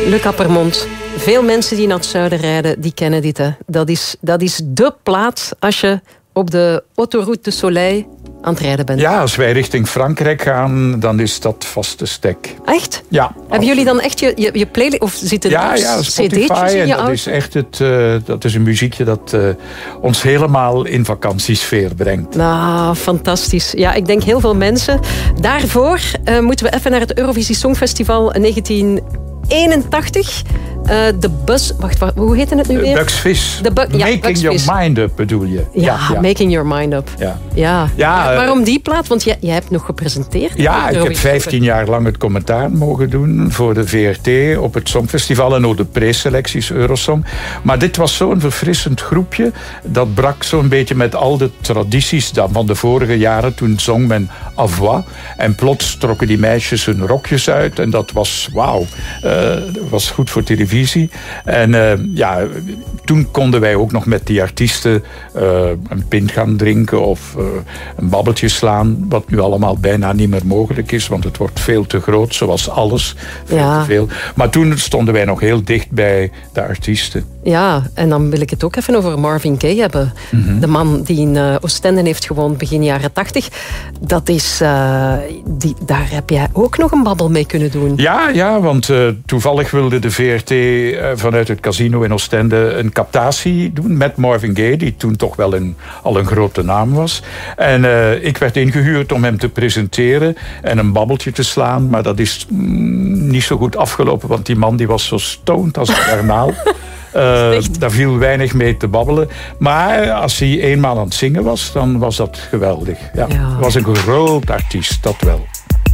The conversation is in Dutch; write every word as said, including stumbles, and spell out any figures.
Le Cappermont. Veel mensen die naar het zuiden rijden, die kennen dit. Hè. Dat is, dat is dé plaat als je op de Autoroute du Soleil aan het rijden bent. Ja, als wij richting Frankrijk gaan, dan is dat vaste stek. Echt? Ja. Hebben jullie dan echt je, je, je playlist, of zitten er ja, ook ja, Spotify, cd'tjes in je en dat auto? is echt het, uh, dat is een muziekje dat uh, ons helemaal in vakantiesfeer brengt. Nou, fantastisch. Ja, ik denk heel veel mensen. Daarvoor uh, moeten we even naar het Eurovisie Songfestival negentien eenentachtig. Uh, de bus... Wacht, wacht, hoe heette het nu weer? Bucks Fizz. De bu- ja, Making Bucks Your Fizz. Mind Up bedoel je. Ja, Ja, ja. Making Your Mind Up. Ja. Ja. Ja, Ja, waarom die plaat? Want jij, jij hebt nog gepresenteerd. Ja, ik heb vijftien jaar lang het commentaar mogen doen voor de V R T op het Songfestival en ook de preselecties Eurosong. Maar dit was zo'n verfrissend groepje. Dat brak zo'n beetje met al de tradities van de vorige jaren. Toen zong men à voix. En plots trokken die meisjes hun rokjes uit. En dat was wauw. Uh, dat was goed voor televisie. En uh, ja, toen konden wij ook nog met die artiesten uh, een pint gaan drinken of uh, een babbeltje slaan. Wat nu allemaal bijna niet meer mogelijk is, want het wordt veel te groot, zoals alles. Veel Ja. te veel. Maar toen stonden wij nog heel dicht bij de artiesten. Ja, en dan wil ik het ook even over Marvin Gaye hebben. Mm-hmm. De man die in uh, Oostende heeft gewoond begin jaren tachtig. Dat is... Uh, die, daar heb jij ook nog een babbel mee kunnen doen. Ja, ja, want uh, toevallig wilde de V R T uh, vanuit het casino in Oostende een captatie doen met Marvin Gaye, die toen toch wel een, al een grote naam was. En uh, ik werd ingehuurd om hem te presenteren en een babbeltje te slaan, maar dat is mm, niet zo goed afgelopen, want die man die was zo stoned als een garnaal. Uh, daar viel weinig mee te babbelen. Maar als hij eenmaal aan het zingen was, dan was dat geweldig. Ja, Ja. was een groot artiest, dat wel.